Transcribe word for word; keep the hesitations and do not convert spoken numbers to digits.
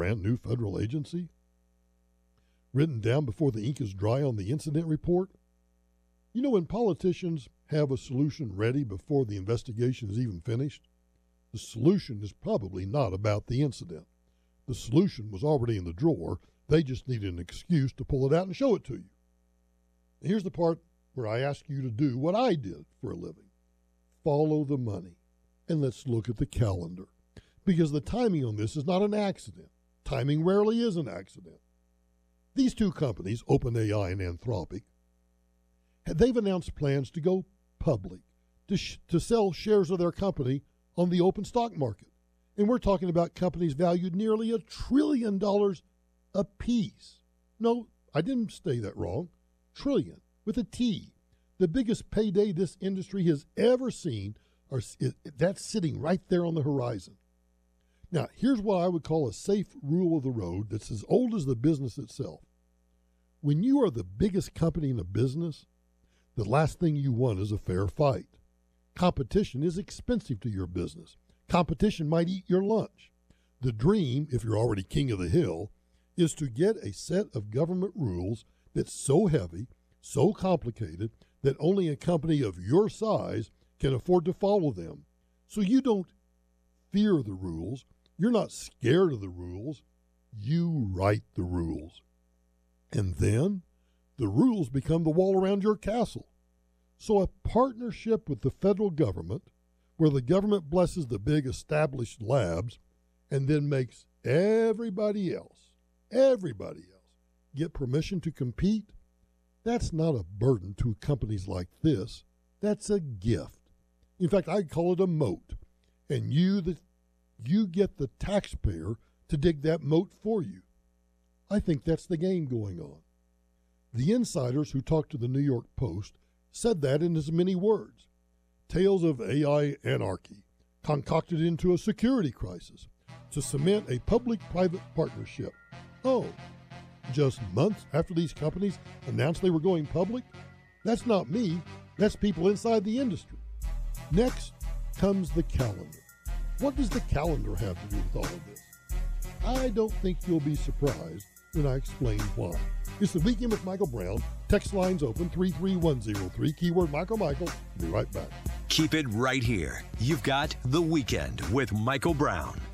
brand new federal agency? Written down before the ink is dry on the incident report? You know, when politicians have a solution ready before the investigation is even finished, the solution is probably not about the incident. The solution was already in the drawer. They just needed an excuse to pull it out and show it to you. And here's the part where I ask you to do what I did for a living. Follow the money. And let's look at the calendar. Because the timing on this is not an accident. Timing rarely is an accident. These two companies, OpenAI and Anthropic, they've announced plans to go public, to, sh- to sell shares of their company on the open stock market. And we're talking about companies valued nearly a trillion dollars apiece. No, I didn't say that wrong. Trillion, with a T. The biggest payday this industry has ever seen, are, that's sitting right there on the horizon. Now, here's what I would call a safe rule of the road that's as old as the business itself. When you are the biggest company in a business, the last thing you want is a fair fight. Competition is expensive to your business. Competition might eat your lunch. The dream, if you're already king of the hill, is to get a set of government rules that's so heavy, so complicated, that only a company of your size can afford to follow them. So you don't fear the rules. You're not scared of the rules. You write the rules. And then the rules become the wall around your castle. So a partnership with the federal government, where the government blesses the big established labs and then makes everybody else, everybody else, get permission to compete, that's not a burden to companies like this. That's a gift. In fact, I'd call it a moat. And you, the, you get the taxpayer to dig that moat for you. I think that's the game going on. The insiders who talked to the New York Post said that in as many words. Tales of A I anarchy, concocted into a security crisis to cement a public-private partnership. Oh, just months after these companies announced they were going public? That's not me. That's people inside the industry. Next comes the calendar. What does the calendar have to do with all of this? I don't think you'll be surprised when I explain why. It's the Weekend with Michael Brown. Text lines open three three one zero three, keyword Michael Michael. Be right back. Keep it right here. You've got The Weekend with Michael Brown